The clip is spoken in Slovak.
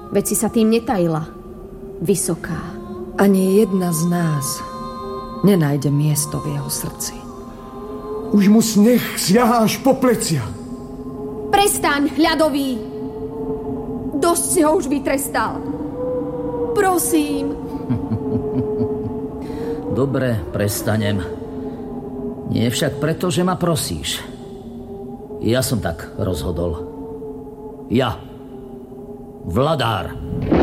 Veď si sa tým netajila. Vysoká. Ani jedna z nás nenájde miesto v jeho srdci. Už mu sneh siahá až po plecia. Prestaň, Hľadový! Dosť si ho už vytrestal. Prosím. Dobre, prestanem. Nie však preto, že ma prosíš. Ja som tak rozhodol. Ja, Vladár.